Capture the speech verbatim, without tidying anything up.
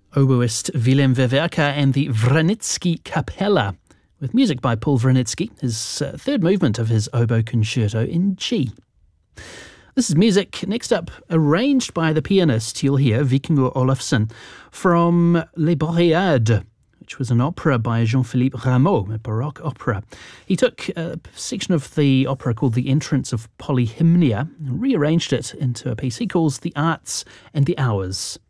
Oboist Willem Wewerka and the Wranitzky Capella, with music by Paul Wranitzky, his uh, third movement of his oboe concerto in G. This is music, next up, arranged by the pianist you'll hear, Vikingur Olafsson, from Les Boreades, which was an opera by Jean-Philippe Rameau, a Baroque opera. He took a section of the opera called The Entrance of Polyhymnia and rearranged it into a piece he calls The Arts and the Hours.